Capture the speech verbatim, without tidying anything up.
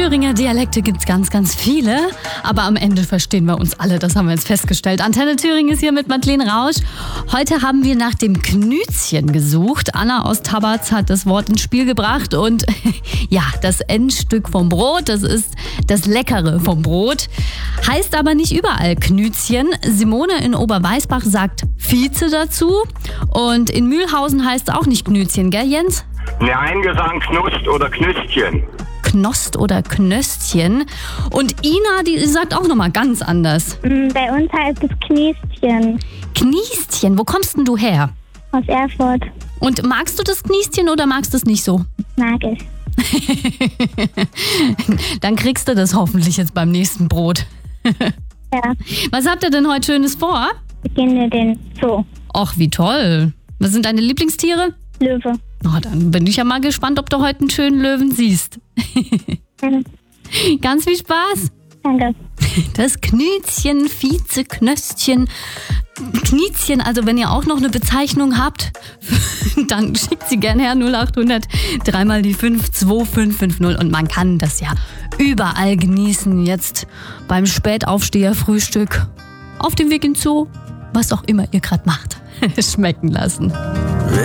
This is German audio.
Thüringer Dialekte gibt's ganz, ganz viele, aber am Ende verstehen wir uns alle, das haben wir jetzt festgestellt. Antenne Thüringen ist hier mit Madeleine Rausch. Heute haben wir nach dem Knütchen gesucht. Anna aus Tabatz hat das Wort ins Spiel gebracht und ja, das Endstück vom Brot, das ist das Leckere vom Brot. Heißt aber nicht überall Knütchen. Simone in Oberweisbach sagt Vize dazu und in Mühlhausen heißt es auch nicht Knütchen, gell Jens? Nein, wir sagen Knust oder Knüstchen. Knost oder Knöstchen. Und Ina, die sagt auch nochmal ganz anders. Bei uns heißt es Kniestchen. Kniestchen, wo kommst denn du her? Aus Erfurt. Und magst du das Kniestchen oder magst du es nicht so? Mag ich. Dann kriegst du das hoffentlich jetzt beim nächsten Brot. Ja. Was habt ihr denn heute Schönes vor? Wir gehen in den Zoo. Ach, wie toll. Was sind deine Lieblingstiere? Löwe. Oh, dann bin ich ja mal gespannt, ob du heute einen schönen Löwen siehst. Mhm. Ganz viel Spaß. Danke. Das Knütchen, Vize, Knöstchen, Kniezchen, also wenn ihr auch noch eine Bezeichnung habt, dann schickt sie gerne her null acht hundert, dreimal die fünf, zwei fünf fünf null und man kann das ja überall genießen, jetzt beim Spätaufsteher-Frühstück, auf dem Weg ins Zoo, was auch immer ihr gerade macht, schmecken lassen.